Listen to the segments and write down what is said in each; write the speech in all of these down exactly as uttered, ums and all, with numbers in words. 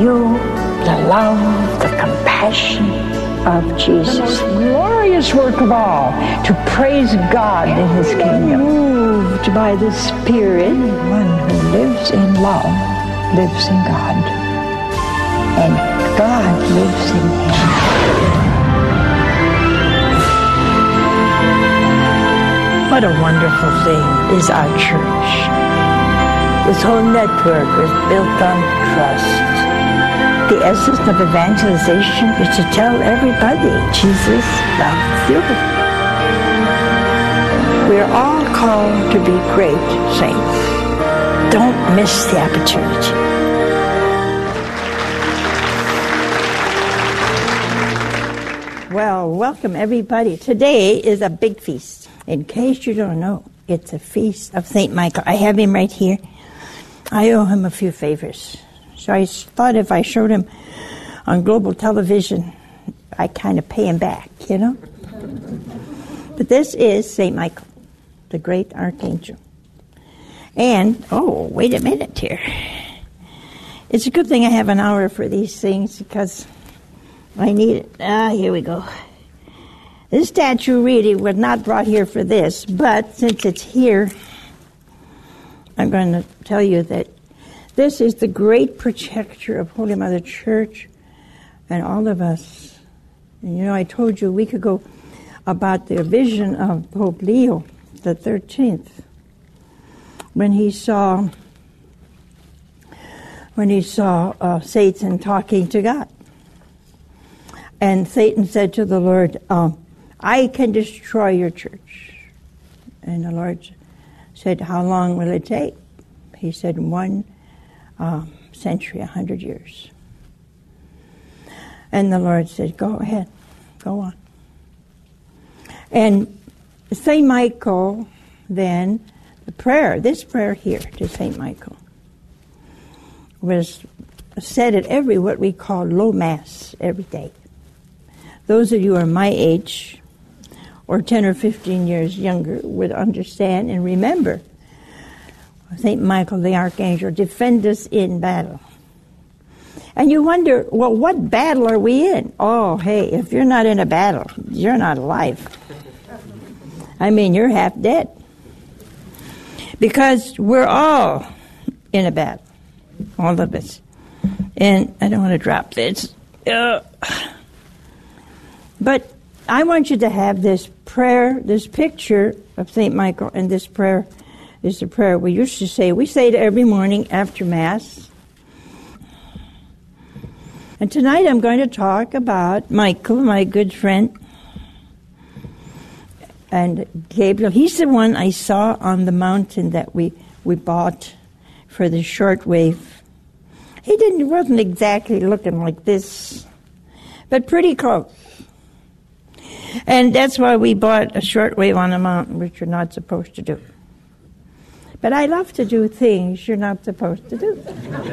you the love, the compassion of Jesus. The most glorious work of all, to praise God in His kingdom. Moved by the Spirit, one who lives in love lives in God, and God lives in him. What a wonderful thing is our church. This whole network is built on trust. The essence of evangelization is to tell everybody Jesus loves you. We're all called to be great saints. Don't miss the opportunity. Well, welcome everybody. Today is a big feast. In case you don't know, it's a feast of Saint Michael. I have him right here. I owe him a few favors. So I thought if I showed him on global television, I kind of pay him back, you know? But this is Saint Michael, the great archangel. And, oh, wait a minute here. It's a good thing I have an hour for these things because I need it. Ah, here we go. This statue really was not brought here for this, but since it's here, I'm going to tell you that this is the great protector of Holy Mother Church and all of us. And you know, I told you a week ago about the vision of Pope Leo the thirteenth, when he saw when he saw uh, Satan talking to God. And Satan said to the Lord, um, I can destroy your church. And the Lord said, how long will it take? He said, one um, century, a hundred years. And the Lord said, go ahead, go on. And Saint Michael, then, the prayer, this prayer here to Saint Michael, was said at every what we call low mass every day. Those of you who are my age, or ten or fifteen years younger, would understand and remember Saint Michael the Archangel, defend us in battle. And you wonder, well, what battle are we in? Oh, hey, if you're not in a battle, you're not alive. I mean, you're half dead. Because we're all in a battle, all of us. And I don't want to drop this. Uh, but I want you to have this prayer, this picture of Saint Michael, and this prayer is the prayer we used to say. We say it every morning after Mass. And tonight I'm going to talk about Michael, my good friend, and Gabriel. He's the one I saw on the mountain that we, we bought for the shortwave. He didn't wasn't exactly looking like this, but pretty close. And that's why we bought a shortwave on a mountain, which you're not supposed to do. But I love to do things you're not supposed to do.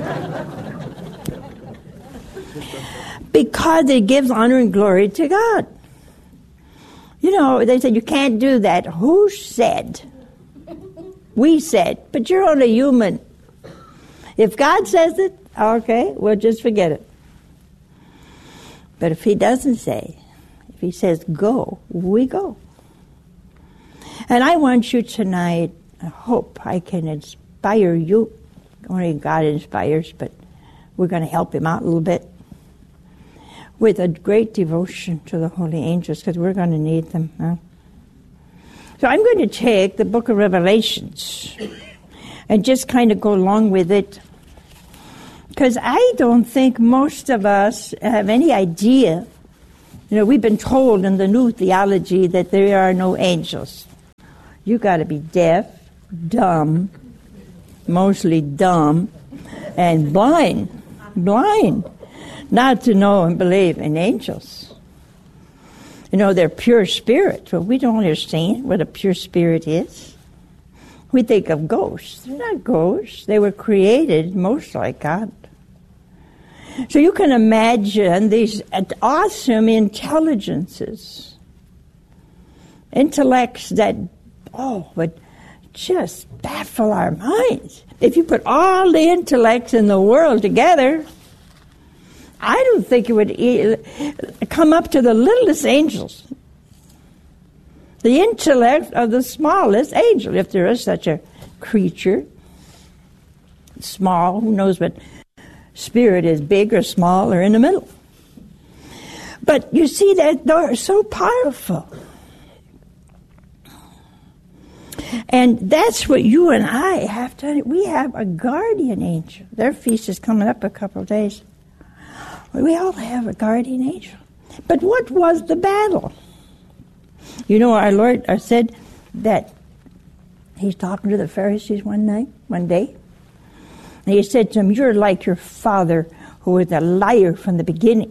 Because it gives honor and glory to God. You know, they said you can't do that. Who said? We said. But you're only human. If God says it, okay, we'll just forget it. But if He doesn't say, if He says go, we go. And I want you tonight, I hope I can inspire you. Only God inspires, but we're going to help Him out a little bit with a great devotion to the holy angels, because we're going to need them. Huh? So I'm going to take the book of Revelations and just kind of go along with it, because I don't think most of us have any idea. You know, we've been told in the new theology that there are no angels. You got to be deaf, dumb, mostly dumb, and blind, blind, not to know and believe in angels. You know, they're pure spirits, but we don't understand what a pure spirit is. We think of ghosts. They're not ghosts. They were created most like God. So you can imagine these awesome intelligences, intellects that, oh, would just baffle our minds. If you put all the intellects in the world together, I don't think it would e- come up to the littlest angels. The intellect of the smallest angel, if there is such a creature. Small, who knows what spirit is, big or small or in the middle. But you see that they're so powerful. And that's what you and I have to, we have a guardian angel. Their feast is coming up a couple of days. We all have a guardian angel. But what was the battle? You know, our Lord said that he's talking to the Pharisees one night, one day. And he said to them, you're like your father who was a liar from the beginning.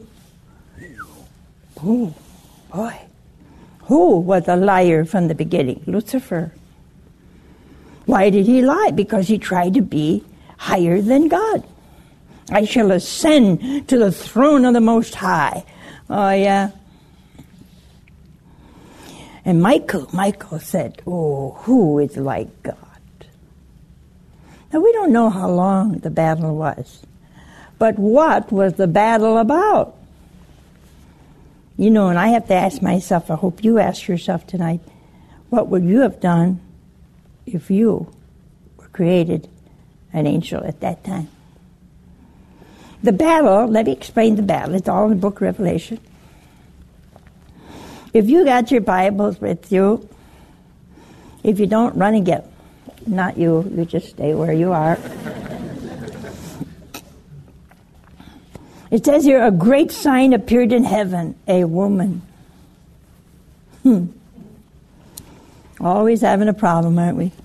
Oh, boy. Who was a liar from the beginning? Lucifer. Why did he lie? Because he tried to be higher than God. I shall ascend to the throne of the Most High. Oh, yeah. And Michael, Michael said, oh, who is like God? Now, we don't know how long the battle was. But what was the battle about? You know, and I have to ask myself, I hope you ask yourself tonight, what would you have done if you were created an angel at that time? The battle, let me explain the battle. It's all in the book of Revelation. If you got your Bibles with you, if you don't, run and get them. Not you, you just stay where you are. It says here, a great sign appeared in heaven, a woman. Hmm. Always having a problem, aren't we?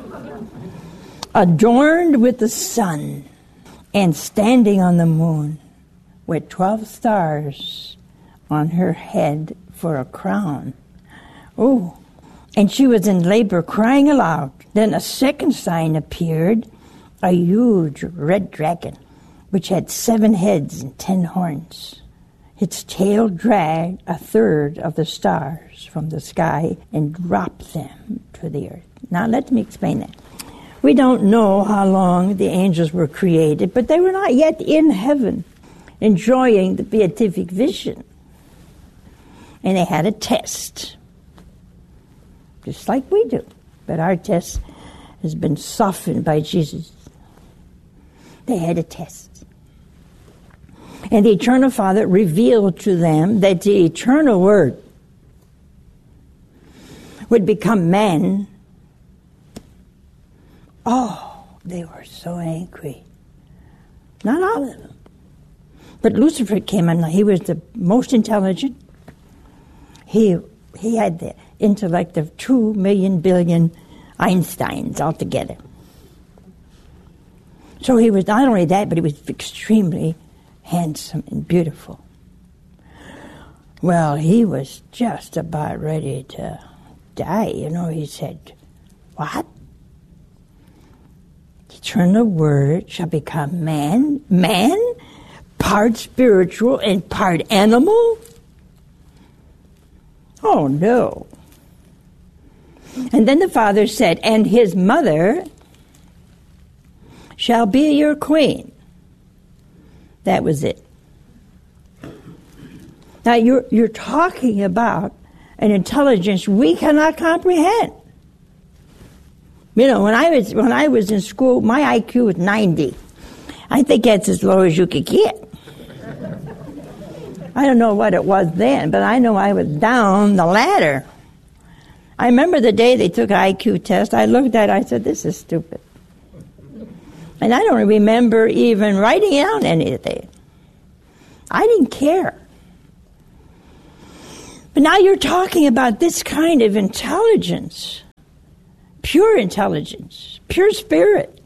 Adorned with the sun and standing on the moon with twelve stars on her head for a crown. Oh, and she was in labor crying aloud. Then a second sign appeared, a huge red dragon, which had seven heads and ten horns. Its tail dragged a third of the stars from the sky and dropped them to the earth. Now let me explain that. We don't know how long the angels were created, but they were not yet in heaven enjoying the beatific vision. And they had a test, just like we do. But our test has been softened by Jesus. They had a test. And the Eternal Father revealed to them that the eternal Word would become man. Oh, they were so angry. Not all of them. But Lucifer came and he was the most intelligent. He he had the intellect of two million billion Einsteins altogether. So he was not only that, but he was extremely handsome and beautiful. Well, he was just about ready to die. You know, he said, what? The eternal Word shall become man? Man? Part spiritual and part animal? Oh, no. And then the Father said, and his mother shall be your queen. That was it. Now, you're, you're talking about an intelligence we cannot comprehend. You know, when I was when I was in school, my I Q was ninety. I think that's as low as you could get. I don't know what it was then, but I know I was down the ladder. I remember the day they took an I Q test. I looked at it, I said, this is stupid. And I don't remember even writing down anything. I didn't care. But now you're talking about this kind of intelligence. Pure intelligence. Pure spirit.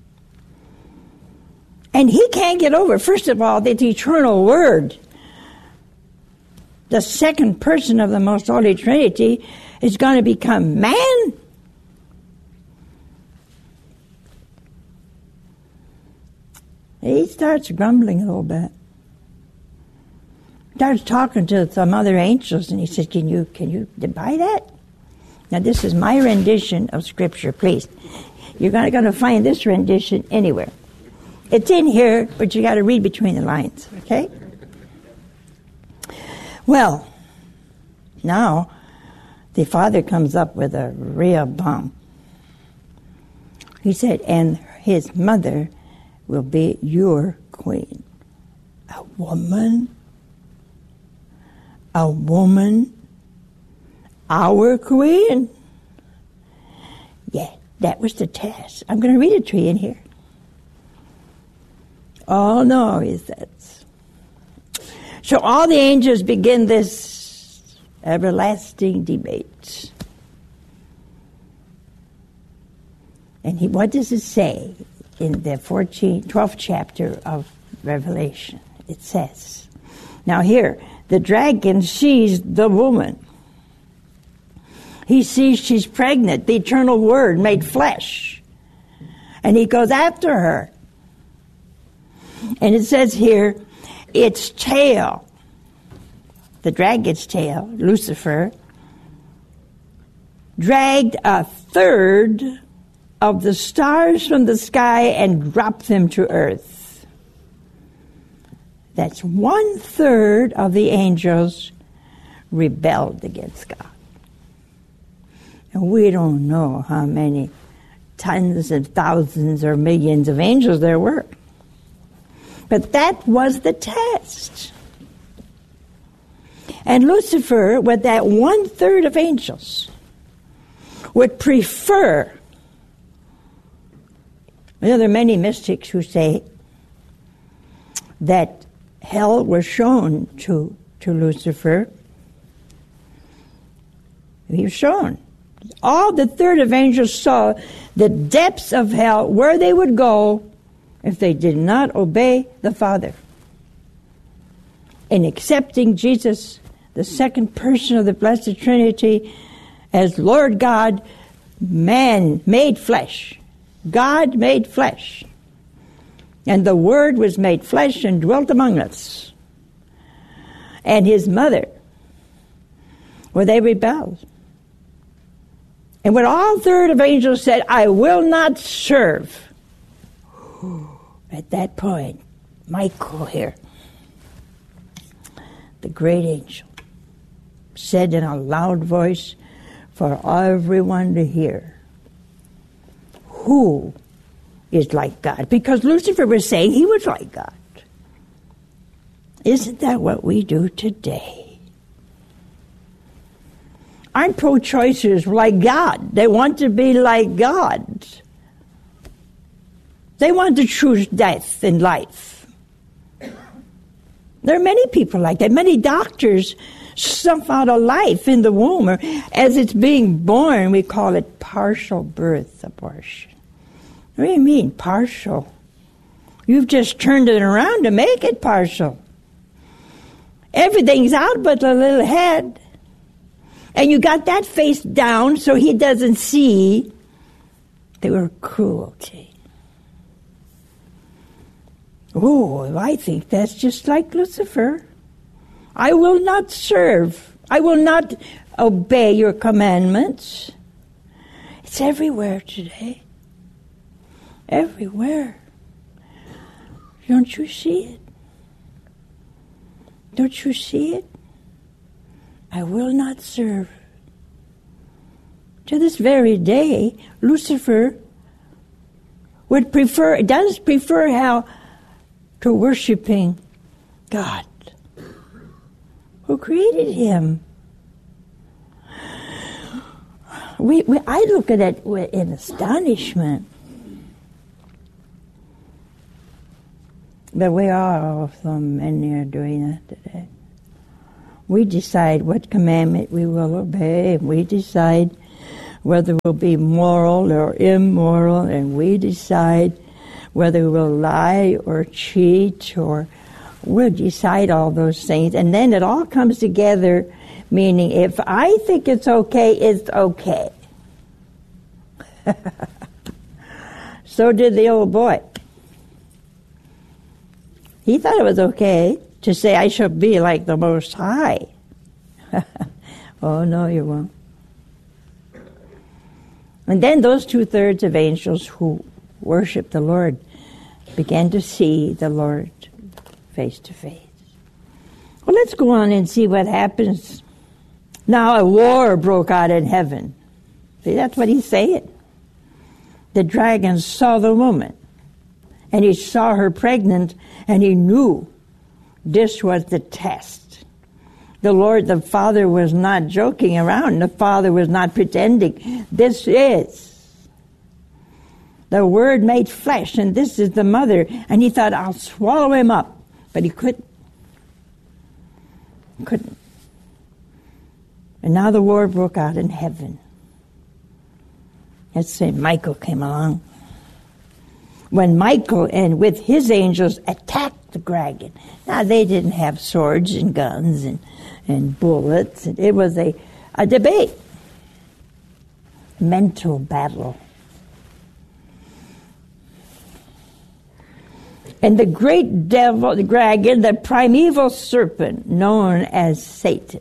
And he can't get over, first of all, that the eternal Word, the second person of the Most Holy Trinity, is going to become man. He starts grumbling a little bit. Starts talking to some other angels, and he says, can you can you buy that? Now, this is my rendition of Scripture, please. You're not going to find this rendition anywhere. It's in here, but you got to read between the lines, okay? Well, now the father comes up with a real bomb. He said, and his mother will be your queen. A woman? A woman? Our queen? Yeah, that was the test. I'm going to read it to you in here. Oh, no, he says. So all the angels begin this everlasting debate. And he, what does it say in the fourteenth, twelfth chapter of Revelation? It says, now here, the dragon sees the woman. He sees she's pregnant, the eternal word made flesh. And he goes after her. And it says here, its tail, the dragon's tail, Lucifer, dragged a third of the stars from the sky and dropped them to earth. That's one third of the angels rebelled against God. And we don't know how many tons and thousands or millions of angels there were. But that was the test. And Lucifer, with that one third of angels, would prefer. You know, there are many mystics who say that hell was shown to, to Lucifer. He was shown. All the third of angels saw the depths of hell, where they would go if they did not obey the Father. In accepting Jesus, the second person of the Blessed Trinity, as Lord God, man made flesh. God made flesh. And the Word was made flesh and dwelt among us. And his mother, well, they rebelled. And when all third of angels said, I will not serve, at that point, Michael here, the great angel, said in a loud voice for everyone to hear, who is like God? Because Lucifer was saying he was like God. Isn't that what we do today? Aren't pro-choicers like God? They want to be like God. They want to choose death and life. There are many people like that. Many doctors snuff out a life in the womb, or as it's being born, we call it partial birth abortion. What do you mean, partial? You've just turned it around to make it partial. Everything's out but the little head. And you got that face down so he doesn't see. They were cruelty. Oh, I think that's just like Lucifer. I will not serve. I will not obey your commandments. It's everywhere today. Everywhere. Don't you see it? Don't you see it? I will not serve. To this very day, Lucifer would prefer, does prefer how to worshiping God, who created him. We, we, I look at it in astonishment. But we are, so many are doing that today. We decide what commandment we will obey. We decide whether we'll be moral or immoral, and we decide whether we'll lie or cheat, or we'll decide all those things. And then it all comes together, meaning if I think it's okay, it's okay. So did the old boy. He thought it was okay to say, I shall be like the Most High. Oh, no, you won't. And then those two-thirds of angels who worship the Lord began to see the Lord face to face. Well, let's go on and see what happens. Now a war broke out in heaven. See, that's what he's saying. The dragon saw the woman, and he saw her pregnant, and he knew this was the test. The Lord, the Father, was not joking around. The Father was not pretending. This is the Word made flesh, and this is the mother. And he thought, I'll swallow him up. But he couldn't. Couldn't. And now the war broke out in heaven. As Saint Michael came along. When Michael and with his angels attacked the dragon. Now they didn't have swords and guns and, and bullets. It was a, a debate. Mental battle. And the great devil, the dragon, the primeval serpent, known as Satan,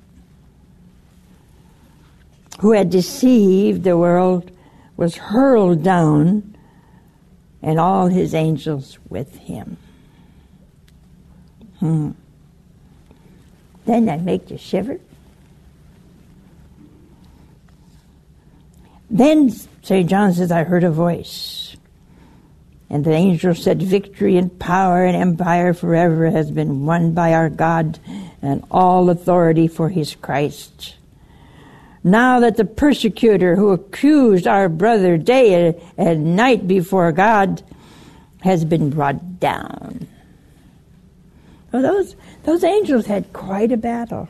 who had deceived the world, was hurled down, and all his angels with him. Hmm. Doesn't that make you shiver? Then Saint John says, I heard a voice. And the angel said, victory and power and empire forever has been won by our God, and all authority for his Christ. Now that the persecutor who accused our brother day and night before God has been brought down. Well, those, those angels had quite a battle.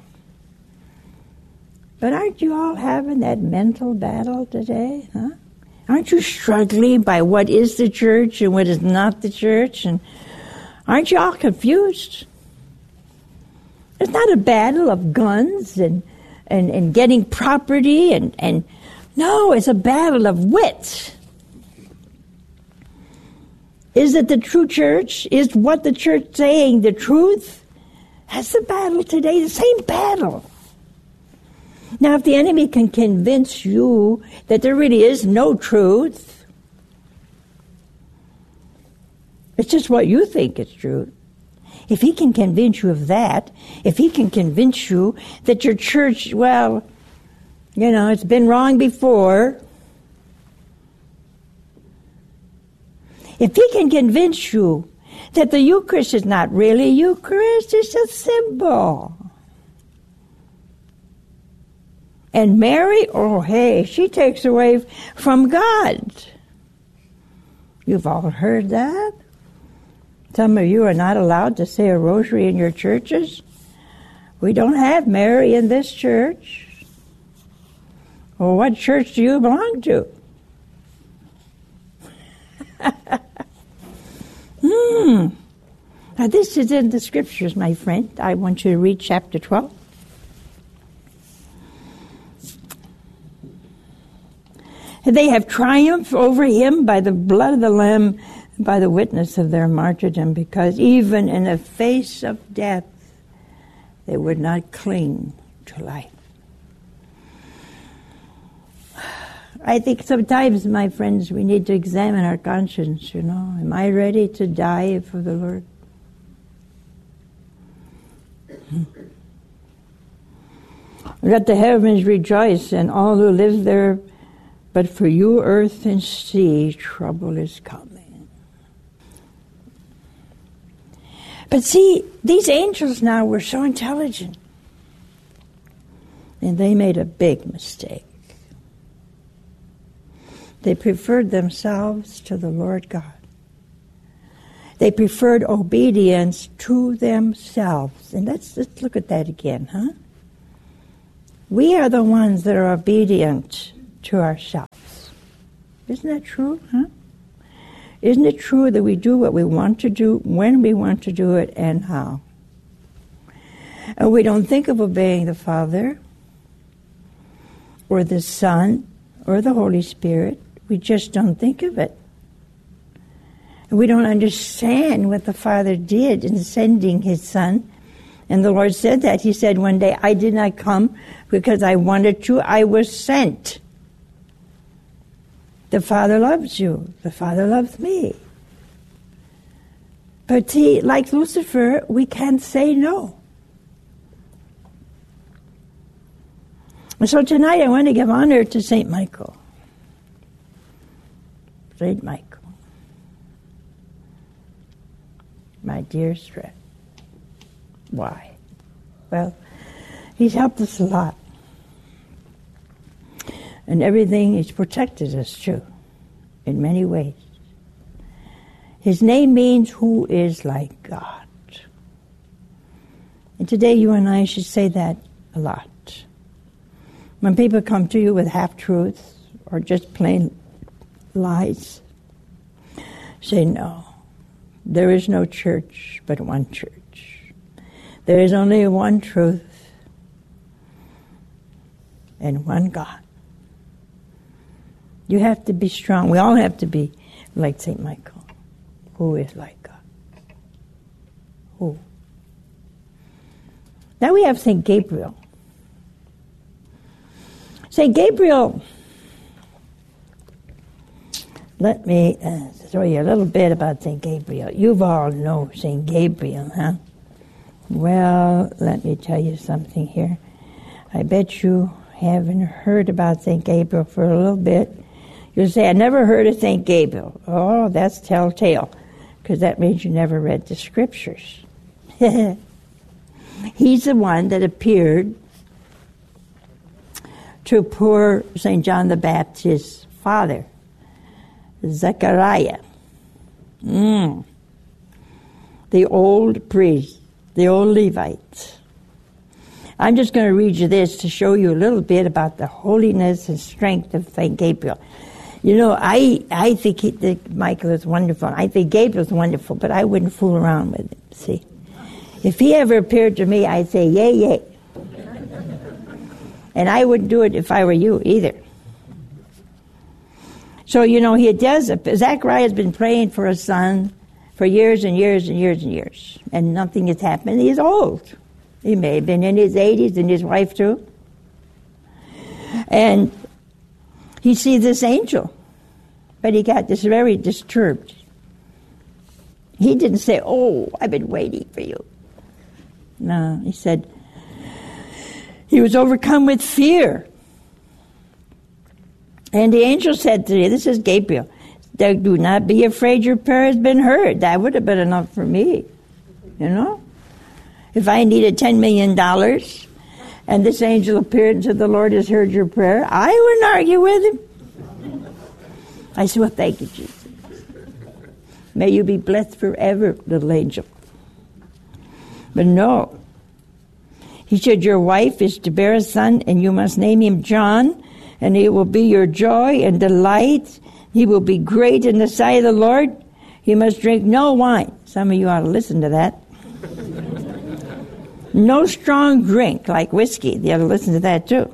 But aren't you all having that mental battle today, huh? Aren't you struggling by what is the church and what is not the church? And aren't you all confused? It's not a battle of guns and and, and getting property and, and no, it's a battle of wit. Is it the true church? Is what the church saying the truth? That's the battle today, the same battle. Now, if the enemy can convince you that there really is no truth, it's just what you think is true. If he can convince you of that, if he can convince you that your church, well, you know, it's been wrong before, if he can convince you that the Eucharist is not really Eucharist, it's a symbol. And Mary, oh hey, she takes away from God. You've all heard that? Some of you are not allowed to say a rosary in your churches. We don't have Mary in this church. Well, what church do you belong to? hmm. Now this is in the scriptures, my friend. I want you to read chapter twelve. They have triumphed over him by the blood of the Lamb, by the witness of their martyrdom, because even in the face of death, they would not cling to life. I think sometimes, my friends, we need to examine our conscience, you know. Am I ready to die for the Lord? Let the heavens rejoice, and all who live there. But for you, earth and sea, trouble is coming. But see, these angels now were so intelligent. And they made a big mistake. They preferred themselves to the Lord God. They preferred obedience to themselves. And let's, let's look at that again, huh? We are the ones that are obedient to ourselves. Isn't that true, huh? Isn't it true that we do what we want to do, when we want to do it, and how? And we don't think of obeying the Father, or the Son, or the Holy Spirit. We just don't think of it. And we don't understand what the Father did in sending his Son. And the Lord said that. He said one day, I did not come because I wanted to, I was sent. The Father loves you. The Father loves me. But see, like Lucifer, we can't say no. And so tonight I want to give honor to Saint Michael. Saint Michael. My dear strength. Why? Well, he's helped us a lot. And everything, he's protected us too, in many ways. His name means who is like God. And today you and I should say that a lot. When people come to you with half-truths or just plain lies, say no. There is no church but one church. There is only one truth and one God. You have to be strong. We all have to be like Saint Michael. Who is like God? Who? Now we have Saint Gabriel. Saint Gabriel, let me uh, throw you a little bit about Saint Gabriel. You all know Saint Gabriel, huh? Well, let me tell you something here. I bet you haven't heard about Saint Gabriel for a little bit. You'll say, I never heard of Saint Gabriel. Oh, that's telltale, because that means you never read the scriptures. He's the one that appeared to poor Saint John the Baptist's father, Zechariah. Mm. The old priest, the old Levite. I'm just going to read you this to show you a little bit about the holiness and strength of Saint Gabriel. You know, I I think he, that Michael is wonderful. I think Gabriel's wonderful, but I wouldn't fool around with him, see. If he ever appeared to me, I'd say, yay, yay. And I wouldn't do it if I were you either. So, you know, he does, Zechariah's been praying for a son for years and years and years and years, and nothing has happened. He's old. He may have been in his eighties, and his wife too. And he sees this angel, but he got this very disturbed. He didn't say, oh, I've been waiting for you. No, he said, he was overcome with fear. And the angel said to me, this is Gabriel, do not be afraid, your prayer has been heard. That would have been enough for me, you know? If I needed ten million dollars and this angel appeared and said, the Lord has heard your prayer, I wouldn't argue with him. I said, well, thank you, Jesus. May you be blessed forever, little angel. But no. He said, your wife is to bear a son, and you must name him John, and he will be your joy and delight. He will be great in the sight of the Lord. He must drink no wine. Some of you ought to listen to that. No strong drink like whiskey. You ought to listen to that too.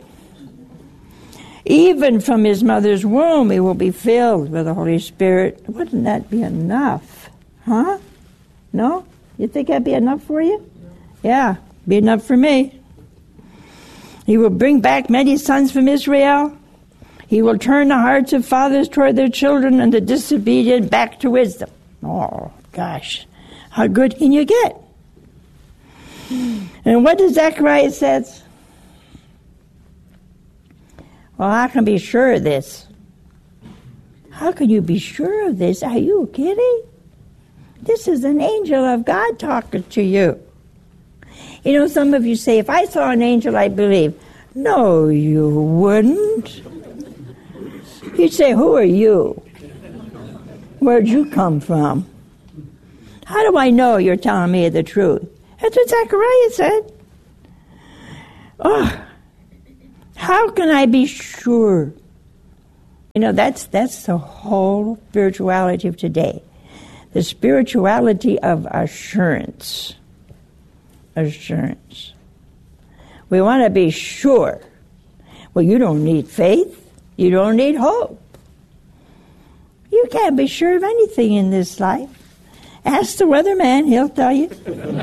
Even from his mother's womb, he will be filled with the Holy Spirit. Wouldn't that be enough? Huh? No? You think that'd be enough for you? Yeah, be enough for me. He will bring back many sons from Israel. He will turn the hearts of fathers toward their children and the disobedient back to wisdom. Oh, gosh. How good can you get? And what does Zechariah says? Well, how can I be sure of this? How can you be sure of this? Are you kidding? This is an angel of God talking to you. You know, some of you say, if I saw an angel, I'd believe. No, you wouldn't. You'd say, who are you? Where'd you come from? How do I know you're telling me the truth? That's what Zechariah said. Oh, how can I be sure? You know, that's that's the whole spirituality of today. The spirituality of assurance. Assurance. We want to be sure. Well, you don't need faith. You don't need hope. You can't be sure of anything in this life. Ask the weatherman, he'll tell you.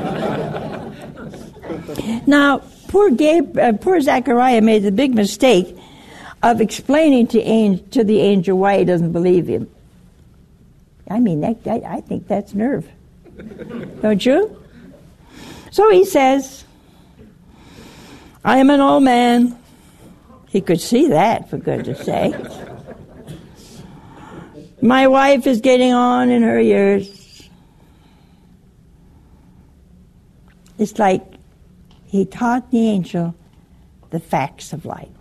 Now, poor Gabe, uh, poor Zechariah made the big mistake of explaining to, angel, to the angel why he doesn't believe him. I mean, that, I, I think that's nerve. Don't you? So he says, I am an old man. He could see that, for goodness sake. My wife is getting on in her years. It's like he taught the angel the facts of life.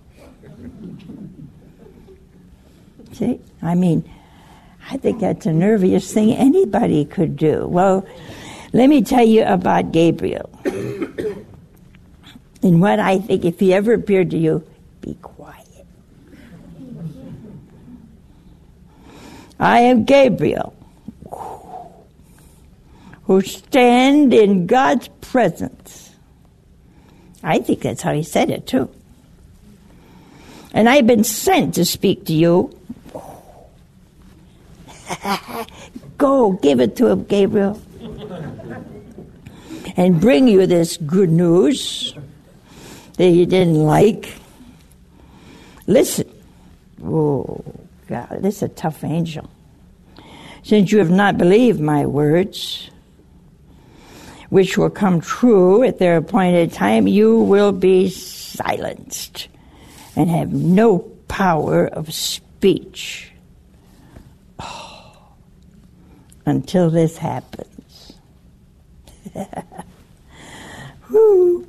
See? I mean, I think that's the nerviest thing anybody could do. Well, let me tell you about Gabriel. And what I think, if he ever appeared to you, be quiet. I am Gabriel, who stand in God's presence. I think that's how he said it, too. And I've been sent to speak to you. Go, give it to him, Gabriel. And bring you this good news that you didn't like. Listen. Oh, God, this is a tough angel. Since you have not believed my words, which will come true at their appointed time, you will be silenced and have no power of speech. Oh, until this happens. Whew.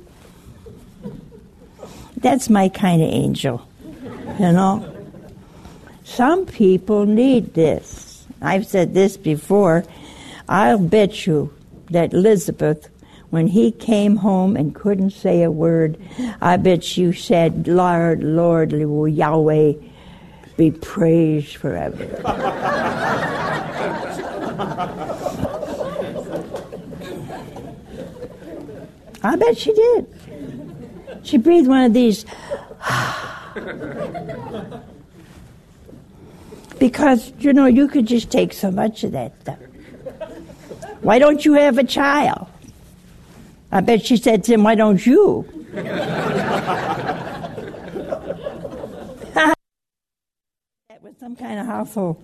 That's my kind of angel, you know. Some people need this. I've said this before. I'll bet you that Elizabeth, when he came home and couldn't say a word, I bet you said, Lord, Lord, Yahweh, be praised forever. I bet she did. She breathed one of these. Because, you know, you could just take so much of that stuff. Why don't you have a child? I bet she said to him, why don't you? That was some kind of household.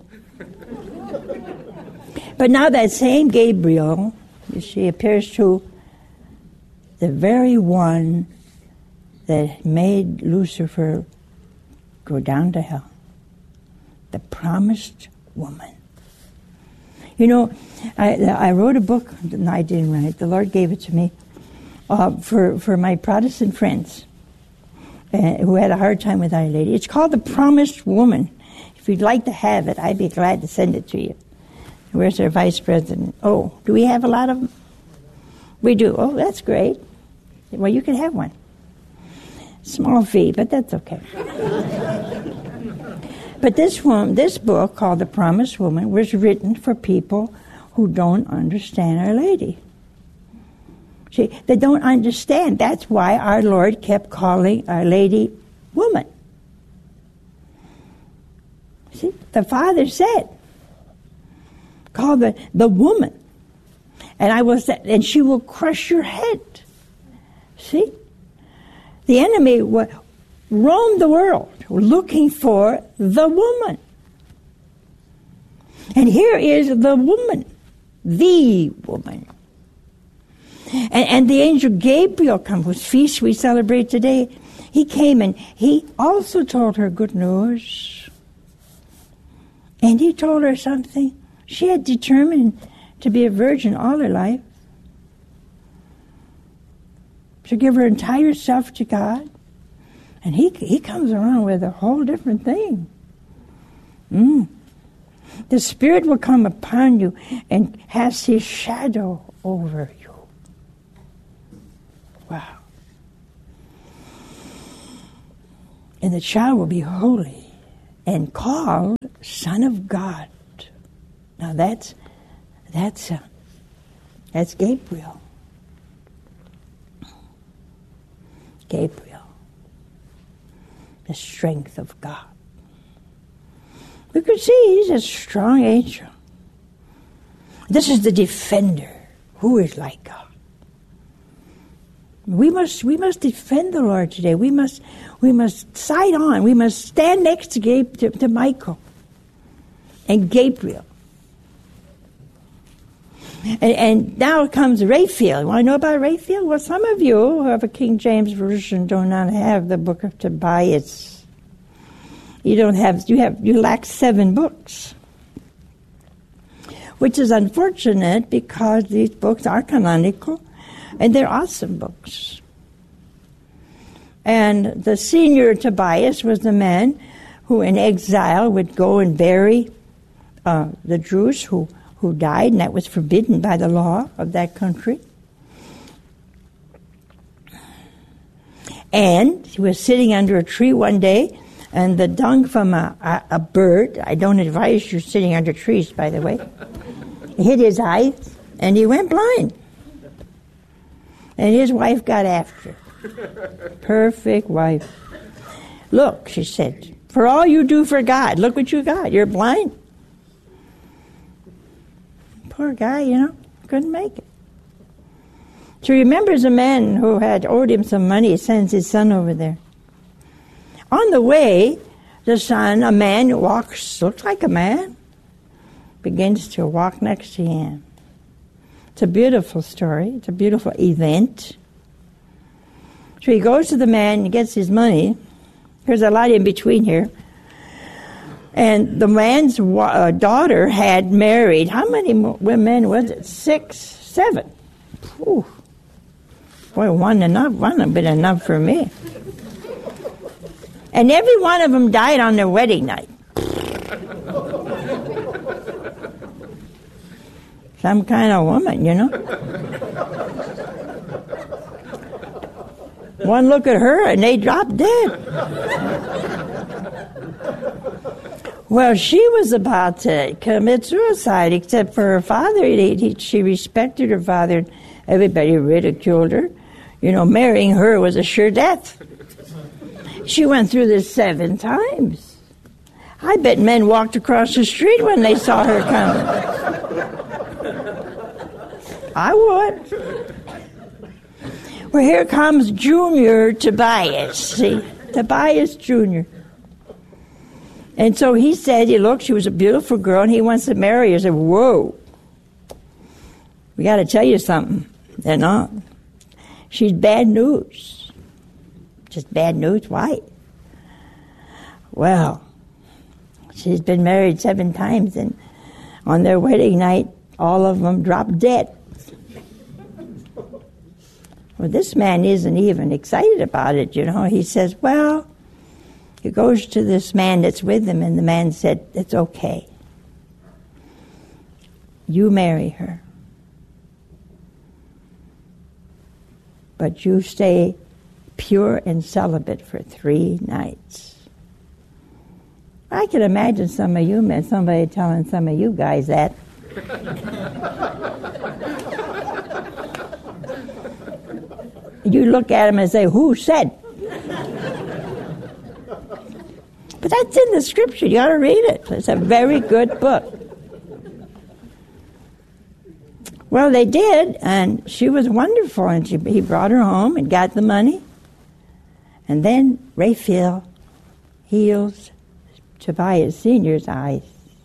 But now that same Gabriel, she appears to the very one that made Lucifer go down to hell. The promised woman. You know, I, I wrote a book, no, I didn't write, the Lord gave it to me, uh, for, for my Protestant friends uh, who had a hard time with Our Lady. It's called The Promised Woman. If you'd like to have it, I'd be glad to send it to you. Where's our vice president? Oh, do we have a lot of them? We do. Oh, that's great. Well, you can have one. Small fee, but that's okay. But this one, this book called The Promised Woman was written for people who don't understand Our Lady. See, they don't understand. That's why our Lord kept calling Our Lady woman. See, the Father said, call the, the woman. And I will say, and she will crush your head. See? The enemy would roam the world looking for the woman. And here is the woman. The woman. And, and the angel Gabriel comes, whose feast we celebrate today. He came and he also told her good news. And he told her something. She had determined to be a virgin all her life. To give her entire self to God. And he he comes around with a whole different thing. Mm. The Spirit will come upon you and has His shadow over you. Wow. And the child will be holy and called Son of God. Now that's that's uh, that's Gabriel. Gabriel, the strength of God. You can see he's a strong angel. This is the defender. Who is like God? We must we must defend the Lord today. We must we must side on. We must stand next to Gabe, to, to Michael and Gabriel. And, and now comes Raphael. You want to know about Raphael? Well, some of you who have a King James Version do not have the book of Tobias. You don't have, you have, you lack seven books. Which is unfortunate because these books are canonical and they're awesome books. And the senior Tobias was the man who in exile would go and bury uh, the Jews who, who died, and that was forbidden by the law of that country. And he was sitting under a tree one day, and the dung from a, a, a bird, I don't advise you sitting under trees, by the way, hit his eyes, and he went blind. And his wife got after him. Perfect wife. Look, she said, for all you do for God, look what you got. You're blind. Poor guy, you know, couldn't make it. So he remembers a man who had owed him some money. He sends his son over there. On the way, the son, a man who walks, looks like a man, begins to walk next to him. It's a beautiful story. It's a beautiful event. So he goes to the man and gets his money. There's a lot in between here. And the man's uh, daughter had married, how many women was it? Six, seven. Whew. Boy, one enough, one would have been enough for me. And every one of them died on their wedding night. Some kind of woman, you know. One look at her and they dropped dead. Well, she was about to commit suicide, except for her father. He, he, she respected her father. Everybody ridiculed her. You know, marrying her was a sure death. She went through this seven times. I bet men walked across the street when they saw her coming. I would. Well, here comes Junior Tobias. See, Tobias Junior And so he said, he looked, she was a beautiful girl, and he wants to marry her. I said, whoa, we got to tell you something. They're not. She's bad news. Just bad news. Why? Well, she's been married seven times, and on their wedding night, all of them dropped dead. Well, this man isn't even excited about it, you know. He says, well, he goes to this man that's with him, and the man said, it's okay. You marry her. But you stay pure and celibate for three nights. I can imagine some of you men, somebody telling some of you guys that. You look at him and say, who said? But that's in the scripture. You ought to read it. It's a very good book. Well, they did, and she was wonderful, and she, he brought her home and got the money. And then Raphael heals Tobias Senior's eyes.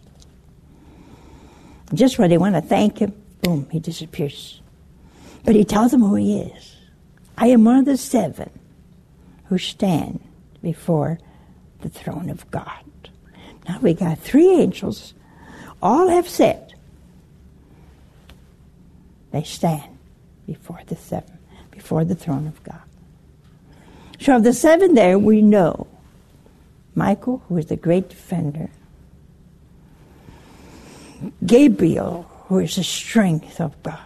Just when they want to thank him, boom, he disappears. But he tells them who he is. I am one of the seven who stand before the throne of God. Now we got three angels. All have said they stand before the seven, before the throne of God. So of the seven there, we know Michael, who is the great defender, Gabriel, who is the strength of God,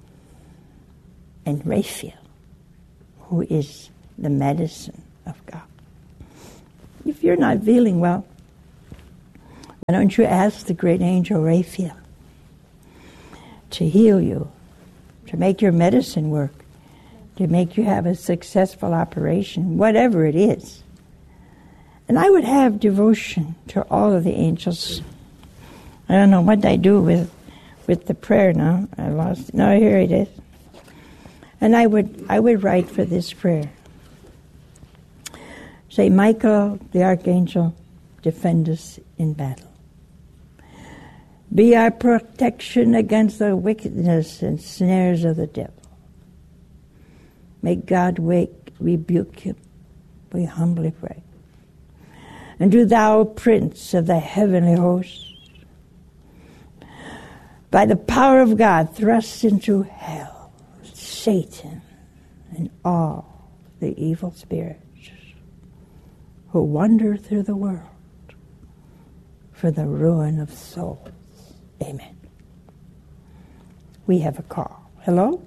and Raphael, who is the medicine of God. If you're not feeling well, why don't you ask the great angel Raphael to heal you, to make your medicine work, to make you have a successful operation, whatever it is. And I would have devotion to all of the angels. I don't know what I do with with the prayer now. I lost it. No, here it is. And I would I would write for this prayer. Say, Michael, the archangel, defend us in battle. Be our protection against the wickedness and snares of the devil. May God wake, rebuke him, we humbly pray. And do thou, Prince of the heavenly hosts, by the power of God, thrust into hell Satan and all the evil spirits who wander through the world for the ruin of souls. Amen. We have a call. Hello?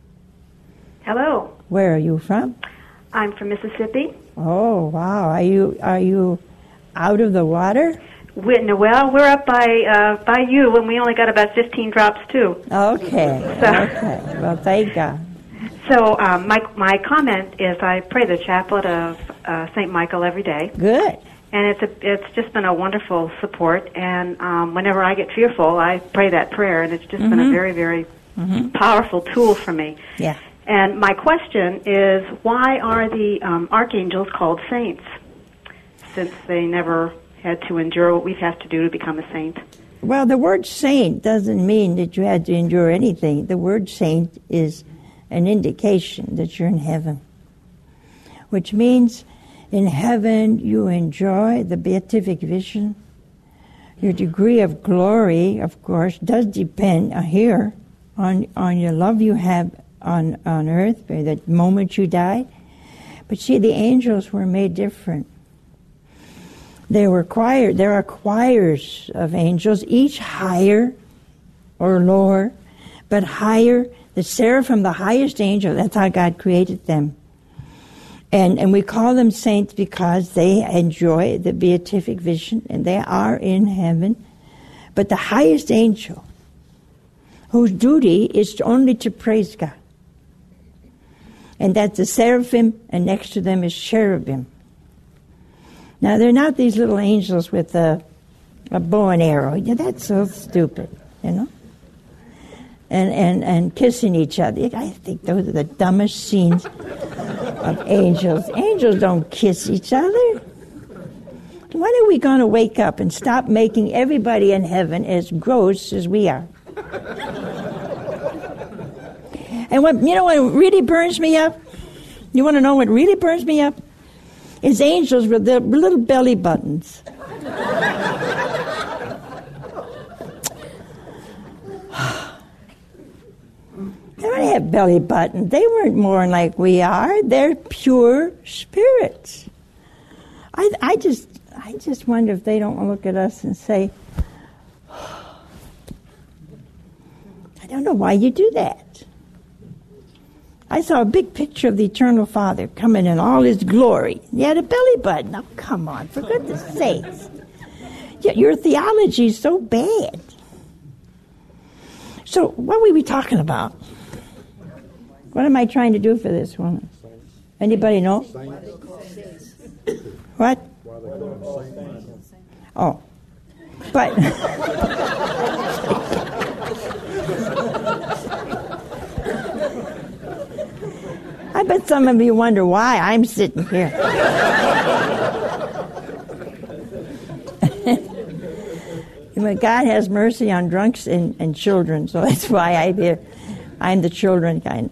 Hello. Where are you from? I'm from Mississippi. Oh, wow. Are you are you out of the water? We, no, well, we're up by uh, by you, and we only got about fifteen drops too. Okay. So, okay. Well, thank God. So um, my my comment is I pray the chaplet of uh, Saint Michael every day. Good. And it's a, it's just been a wonderful support. And um, whenever I get fearful, I pray that prayer, and it's just mm-hmm. been a very, very mm-hmm. powerful tool for me. Yeah. And my question is, why are the um, archangels called saints, since they never had to endure what we have to do to become a saint? Well, the word saint doesn't mean that you had to endure anything. The word saint is an indication that you're in heaven, which means in heaven you enjoy the beatific vision. Your degree of glory, of course, does depend uh, here on, on your love you have on, on earth, by the moment you die. But see, the angels were made different. They were choir, there are choirs of angels, each higher or lower, but higher. The seraphim, the highest angel, that's how God created them. And and we call them saints because they enjoy the beatific vision, and they are in heaven. But the highest angel, whose duty is only to praise God, and that's the seraphim, and next to them is cherubim. Now, they're not these little angels with a, a bow and arrow. Yeah, that's so stupid, you know? And, and, and kissing each other. I think those are the dumbest scenes of angels. Angels don't kiss each other. When are we going to wake up and stop making everybody in heaven as gross as we are? And what, you know what really burns me up? You want to know what really burns me up? It's angels with their little belly buttons. They don't have belly buttons. They weren't born like we are. They're pure spirits. I, I just, I just wonder if they don't look at us and say, I don't know why you do that. I saw a big picture of the Eternal Father coming in all his glory. He had a belly button. Oh, come on, for goodness sakes. Your theology is so bad. So, what were we talking about? What am I trying to do for this woman? Anybody know? What? Oh. But... I bet some of you wonder why I'm sitting here. God has mercy on drunks and, and children, so that's why I'm here. I'm the children kind.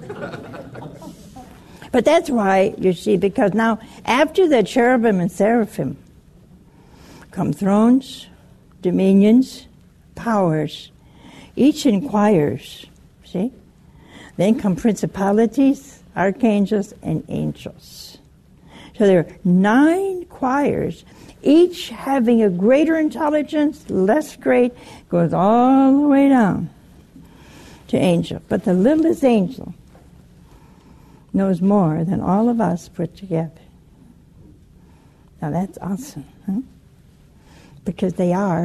But that's why, you see, because now, after the cherubim and seraphim come thrones, dominions, powers. Each inquires, see? Then come principalities, archangels, and angels. So there are nine choirs, each having a greater intelligence, less great, goes all the way down to angel. But the littlest angel knows more than all of us put together. Now that's awesome, huh? Because they are